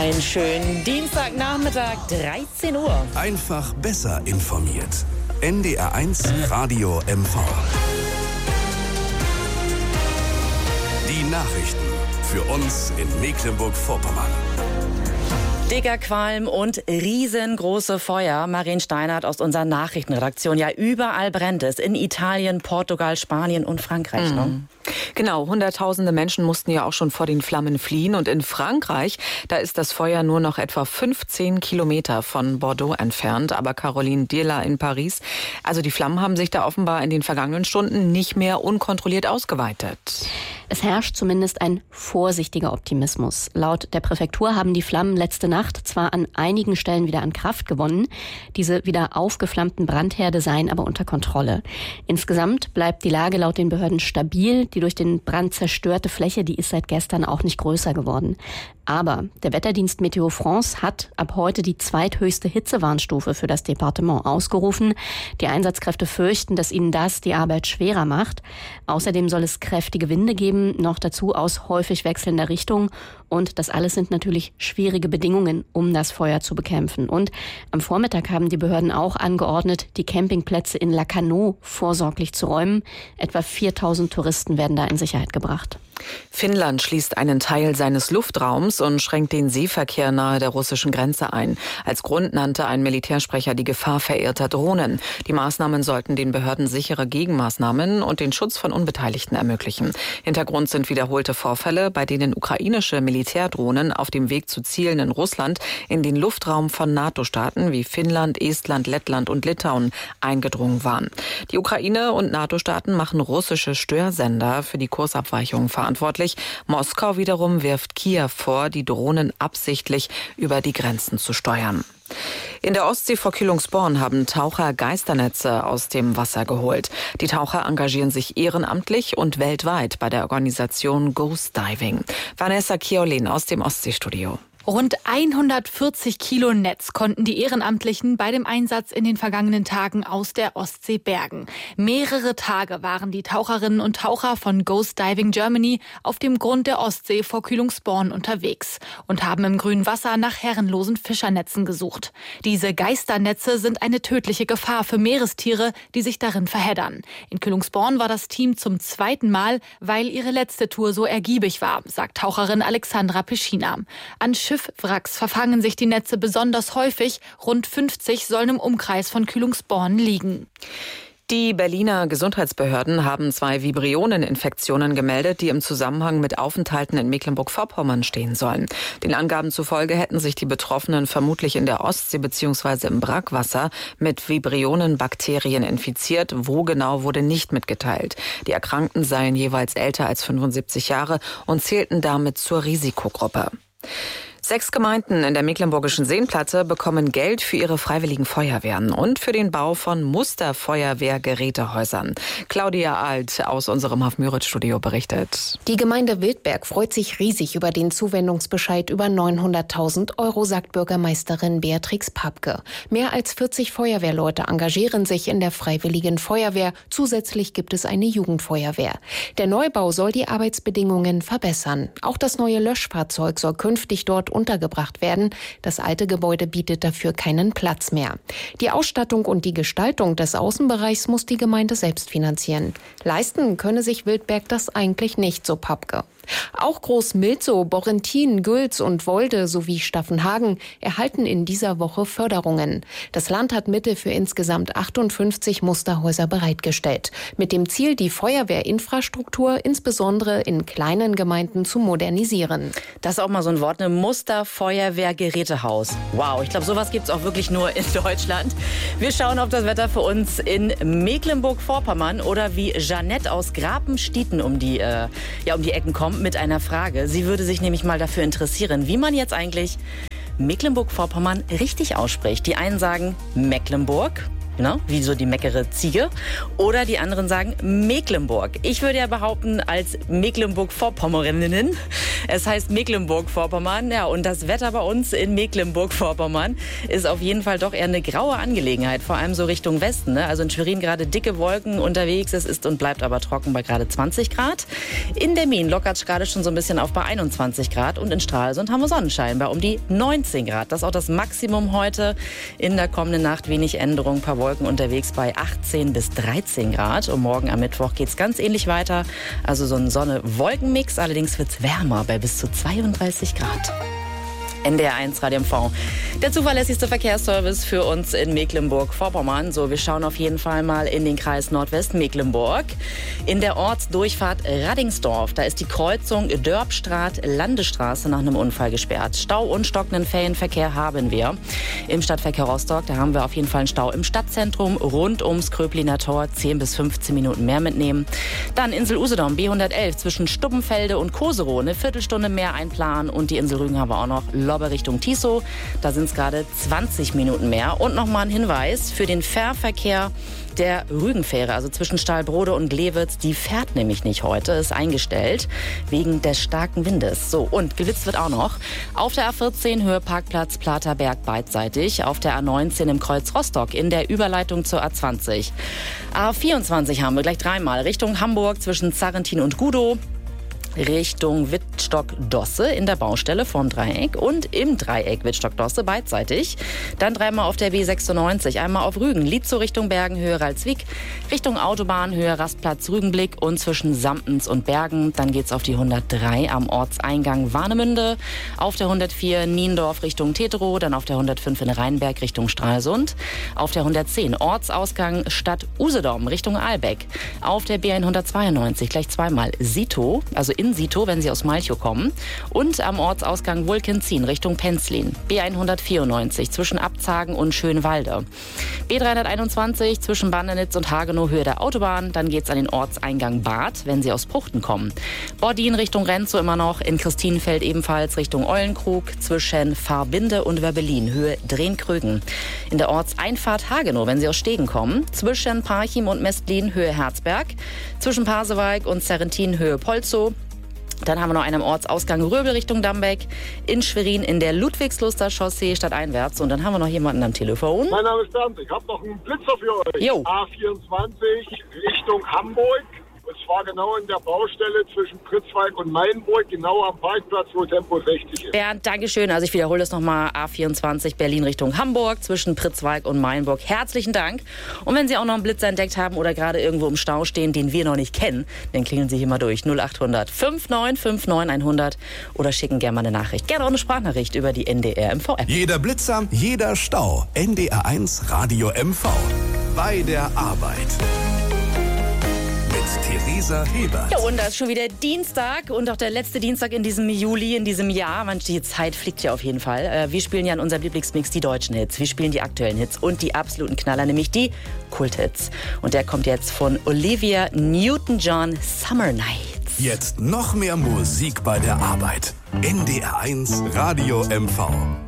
Einen schönen Dienstagnachmittag, 13 Uhr. Einfach besser informiert. NDR1 Radio MV. Die Nachrichten für uns in Mecklenburg-Vorpommern. Dicker Qualm und riesengroße Feuer. Marien Steinert aus unserer Nachrichtenredaktion. Ja, überall brennt es. In Italien, Portugal, Spanien und Frankreich. Ne? Genau, Hunderttausende Menschen mussten ja auch schon vor den Flammen fliehen. Und in Frankreich, da ist das Feuer nur noch etwa 15 Kilometer von Bordeaux entfernt. Aber Caroline Dierla in Paris, also die Flammen haben sich da offenbar in den vergangenen Stunden nicht mehr unkontrolliert ausgeweitet. Es herrscht zumindest ein vorsichtiger Optimismus. Laut der Präfektur haben die Flammen letzte Nacht zwar an einigen Stellen wieder an Kraft gewonnen, diese wieder aufgeflammten Brandherde seien aber unter Kontrolle. Insgesamt bleibt die Lage laut den Behörden stabil. Die durch den Brand zerstörte Fläche, die ist seit gestern auch nicht größer geworden. Aber der Wetterdienst Meteo France hat ab heute die zweithöchste Hitzewarnstufe für das Departement ausgerufen. Die Einsatzkräfte fürchten, dass ihnen das die Arbeit schwerer macht. Außerdem soll es kräftige Winde geben, noch dazu aus häufig wechselnder Richtung. Und das alles sind natürlich schwierige Bedingungen, um das Feuer zu bekämpfen. Und am Vormittag haben die Behörden auch angeordnet, die Campingplätze in Lacanau vorsorglich zu räumen. Etwa 4000 Touristen werden da in Sicherheit gebracht. Finnland schließt einen Teil seines Luftraums und schränkt den Seeverkehr nahe der russischen Grenze ein. Als Grund nannte ein Militärsprecher die Gefahr verirrter Drohnen. Die Maßnahmen sollten den Behörden sichere Gegenmaßnahmen und den Schutz von Unbeteiligten ermöglichen. Hintergrund sind wiederholte Vorfälle, bei denen ukrainische Militärdrohnen auf dem Weg zu Zielen in Russland in den Luftraum von NATO-Staaten wie Finnland, Estland, Lettland und Litauen eingedrungen waren. Die Ukraine und NATO-Staaten machen russische Störsender für die Kursabweichungen verantwortlich. Moskau wiederum wirft Kiew vor, die Drohnen absichtlich über die Grenzen zu steuern. In der Ostsee vor Kühlungsborn haben Taucher Geisternetze aus dem Wasser geholt. Die Taucher engagieren sich ehrenamtlich und weltweit bei der Organisation Ghost Diving. Vanessa Kiolen aus dem Ostseestudio. Rund 140 Kilo Netz konnten die Ehrenamtlichen bei dem Einsatz in den vergangenen Tagen aus der Ostsee bergen. Mehrere Tage waren die Taucherinnen und Taucher von Ghost Diving Germany auf dem Grund der Ostsee vor Kühlungsborn unterwegs und haben im grünen Wasser nach herrenlosen Fischernetzen gesucht. Diese Geisternetze sind eine tödliche Gefahr für Meerestiere, die sich darin verheddern. In Kühlungsborn war das Team zum zweiten Mal, weil ihre letzte Tour so ergiebig war, sagt Taucherin Alexandra Peschina. An Schiffwracks verfangen sich die Netze besonders häufig. Rund 50 sollen im Umkreis von Kühlungsborn liegen. Die Berliner Gesundheitsbehörden haben 2 Vibrioneninfektionen gemeldet, die im Zusammenhang mit Aufenthalten in Mecklenburg-Vorpommern stehen sollen. Den Angaben zufolge hätten sich die Betroffenen vermutlich in der Ostsee bzw. im Brackwasser mit Vibrionenbakterien infiziert. Wo genau, wurde nicht mitgeteilt. Die Erkrankten seien jeweils älter als 75 Jahre und zählten damit zur Risikogruppe. 6 Gemeinden in der mecklenburgischen Seenplatte bekommen Geld für ihre freiwilligen Feuerwehren und für den Bau von Musterfeuerwehr-Gerätehäusern. Claudia Alt aus unserem Haf-Müritz-Studio berichtet. Die Gemeinde Wildberg freut sich riesig über den Zuwendungsbescheid über 900.000 €, sagt Bürgermeisterin Beatrix Papke. Mehr als 40 Feuerwehrleute engagieren sich in der Freiwilligen Feuerwehr. Zusätzlich gibt es eine Jugendfeuerwehr. Der Neubau soll die Arbeitsbedingungen verbessern. Auch das neue Löschfahrzeug soll künftig dort untergebracht werden. Das alte Gebäude bietet dafür keinen Platz mehr. Die Ausstattung und die Gestaltung des Außenbereichs muss die Gemeinde selbst finanzieren. Leisten könne sich Wildberg das eigentlich nicht, so Papke. Auch Groß-Milzow, Borrentin, Gülz und Wolde sowie Staffenhagen erhalten in dieser Woche Förderungen. Das Land hat Mittel für insgesamt 58 Musterhäuser bereitgestellt, mit dem Ziel, die Feuerwehrinfrastruktur insbesondere in kleinen Gemeinden zu modernisieren. Das ist auch mal so ein Wort, eine Musterfeuerwehr-Gerätehaus. Wow, ich glaube, sowas gibt es auch wirklich nur in Deutschland. Wir schauen auf das Wetter für uns in Mecklenburg-Vorpommern oder wie Jeanette aus Grapenstieten um die Ecken kommt mit einer Frage. Sie würde sich nämlich mal dafür interessieren, wie man jetzt eigentlich Mecklenburg-Vorpommern richtig ausspricht. Die einen sagen Mecklenburg ne? Wie so die meckere Ziege. Oder die anderen sagen Mecklenburg. Ich würde ja behaupten, als Mecklenburg-Vorpommerinnen. Es heißt Mecklenburg-Vorpommern. Ja, und das Wetter bei uns in Mecklenburg-Vorpommern ist auf jeden Fall doch eher eine graue Angelegenheit. Vor allem so Richtung Westen. Ne? Also in Schwerin gerade dicke Wolken unterwegs. Es ist und bleibt aber trocken bei gerade 20 Grad. In Demmin lockert es gerade schon so ein bisschen auf bei 21 Grad. Und in Stralsund haben wir Sonnenschein bei um die 19 Grad. Das ist auch das Maximum heute. In der kommenden Nacht wenig Änderung. Ein paar Wolken unterwegs bei 18 bis 13 Grad. Und morgen am Mittwoch geht es ganz ähnlich weiter. Also so ein Sonne-Wolken-Mix. Allerdings wird es wärmer bei bis zu 32 Grad. NDR 1 Radio MV. Der zuverlässigste Verkehrsservice für uns in Mecklenburg-Vorpommern. So, wir schauen auf jeden Fall mal in den Kreis Nordwestmecklenburg. In der Ortsdurchfahrt Raddingsdorf, da ist die Kreuzung Dörpstraat-Landestraße nach einem Unfall gesperrt. Stau und stockenden Ferienverkehr haben wir. Im Stadtverkehr Rostock, da haben wir auf jeden Fall einen Stau im Stadtzentrum rund ums Kröpliner Tor. 10 bis 15 Minuten mehr mitnehmen. Dann Insel Usedom, B111 zwischen Stubbenfelde und Koserow. Eine Viertelstunde mehr einplanen. Und die Insel Rügen haben wir auch noch. Lobbe Richtung Tisow. Da sind es gerade 20 Minuten mehr. Und nochmal ein Hinweis für den Fährverkehr der Rügenfähre, also zwischen Stahlbrode und Glewitz, die fährt nämlich nicht heute, ist eingestellt, wegen des starken Windes. So, und gewitzt wird auch noch. Auf der A14 Höhe Parkplatz Platerberg beidseitig, auf der A19 im Kreuz Rostock in der Überleitung zur A20. A24 haben wir gleich dreimal, Richtung Hamburg zwischen Zarrentin und Gudow. Richtung Wittstock-Dosse in der Baustelle vorm Dreieck und im Dreieck Wittstock-Dosse beidseitig. Dann dreimal auf der B96, einmal auf Rügen, Lietzow Richtung Bergen, Höhe Ralswiek, Richtung Autobahn, Höhe Rastplatz Rügenblick und zwischen Samtens und Bergen. Dann geht's auf die 103 am Ortseingang Warnemünde, auf der 104 Niendorf Richtung Teterow, dann auf der 105 in Rheinberg Richtung Stralsund, auf der 110 Ortsausgang Stadt Usedom Richtung Ahlbeck, auf der B192 gleich zweimal Sito, also in Sito, wenn Sie aus Malchow kommen. Und am Ortsausgang Wulkenzin Richtung Penzlin. B194 zwischen Abzagen und Schönwalde. B321 zwischen Bandernitz und Hagenow Höhe der Autobahn. Dann geht's an den Ortseingang Bad, wenn Sie aus Pruchten kommen. Bordin Richtung Renzow immer noch. In Christinenfeld ebenfalls Richtung Eulenkrug. Zwischen Fahrbinde und Werbelin Höhe Drehn-Krögen. In der Ortseinfahrt Hagenow, wenn Sie aus Stegen kommen. Zwischen Parchim und Mestlin Höhe Herzberg. Zwischen Pasewalk und Serrentin Höhe Polzow. Dann haben wir noch einen am Ortsausgang Röbel Richtung Dambeck, in Schwerin in der Ludwigsluster Chaussee stadteinwärts. Und dann haben wir noch jemanden am Telefon. Mein Name ist Bernd, ich habe noch einen Blitzer für euch. Jo. A24 Richtung Hamburg. Und zwar genau in der Baustelle zwischen Pritzwalk und Mainburg, genau am Parkplatz, wo Tempo 60 ist. Bernd, Dankeschön. Also ich wiederhole das nochmal. A24 Berlin Richtung Hamburg zwischen Pritzwalk und Mainburg. Herzlichen Dank. Und wenn Sie auch noch einen Blitzer entdeckt haben oder gerade irgendwo im Stau stehen, den wir noch nicht kennen, dann klingeln Sie hier mal durch. 0800 5959 100 oder schicken gerne mal eine Nachricht. Gerne auch eine Sprachnachricht über die NDR MV-App. Jeder Blitzer, jeder Stau. NDR 1 Radio MV. Bei der Arbeit. Theresa Hebert. Ja, und da ist schon wieder Dienstag und auch der letzte Dienstag in diesem Juli, in diesem Jahr. Manch, die Zeit fliegt ja auf jeden Fall. Wir spielen ja in unserem Lieblingsmix die deutschen Hits. Wir spielen die aktuellen Hits und die absoluten Knaller, nämlich die Kulthits. Und der kommt jetzt von Olivia Newton-John, Summer Nights. Jetzt noch mehr Musik bei der Arbeit. NDR 1 Radio MV.